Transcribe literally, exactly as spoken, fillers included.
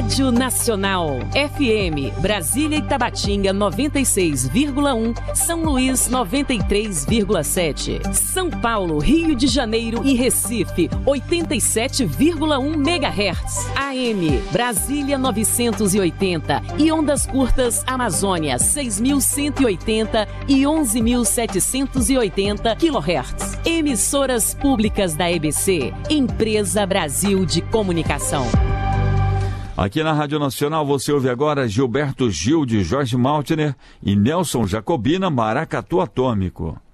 Rádio Nacional. F M, Brasília e Tabatinga noventa e seis vírgula um, São Luís noventa e três vírgula sete, São Paulo, Rio de Janeiro e Recife oitenta e sete vírgula um megahertz. A M, Brasília novecentos e oitenta e ondas curtas Amazônia seis mil cento e oitenta e onze mil setecentos e oitenta quilohertz. Emissoras públicas da E B C, Empresa Brasil de Comunicação. Aqui na Rádio Nacional você ouve agora Gilberto Gil de Jorge Maltner e Nelson Jacobina, Maracatu Atômico.